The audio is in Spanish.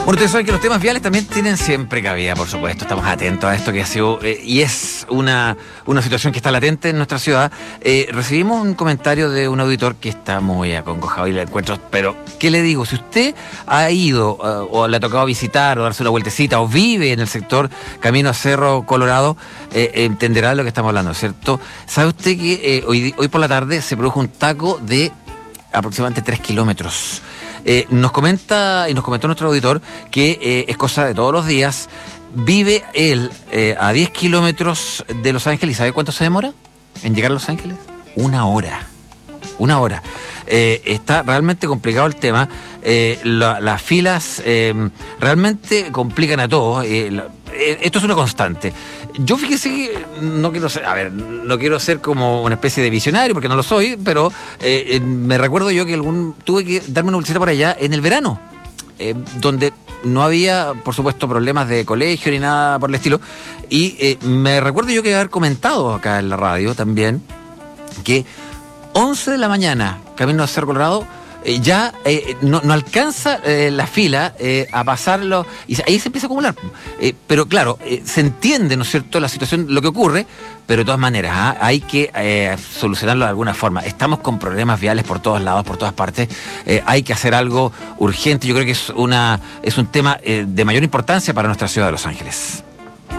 Bueno, ustedes saben que los temas viales también tienen siempre cabida, por supuesto. Estamos atentos a esto que ha sido y es una situación que está latente en nuestra ciudad. Recibimos un comentario de un auditor que está muy acongojado y le encuentro, pero ¿qué le digo? Si usted ha ido o le ha tocado visitar o darse una vueltecita o vive en el sector Camino a Cerro Colorado, entenderá de lo que estamos hablando, ¿cierto? ¿Sabe usted que hoy por la tarde se produjo un taco de aproximadamente 3 kilómetros? Nos comenta y nos comentó nuestro auditor que es cosa de todos los días. Vive él a 10 kilómetros de Los Ángeles. ¿Y sabe cuánto se demora en llegar a Los Ángeles? 1 hora. 1 hora. Está realmente complicado el tema. Las filas realmente complican a todos. Esto es una constante. Yo fíjese que no quiero ser como una especie de visionario, porque no lo soy, pero me recuerdo yo que tuve que darme una bolsita por allá en el verano, donde no había, por supuesto, problemas de colegio ni nada por el estilo. Y me recuerdo yo que haber comentado acá en la radio también que 11 de la mañana, camino a Cerro Colorado, ya no alcanza la fila a pasarlo, y ahí se empieza a acumular. Pero claro, se entiende, ¿no es cierto?, la situación, lo que ocurre, pero de todas maneras hay que solucionarlo de alguna forma. Estamos con problemas viales por todos lados, por todas partes. Hay que hacer algo urgente. Yo creo que es un tema de mayor importancia para nuestra ciudad de Los Ángeles.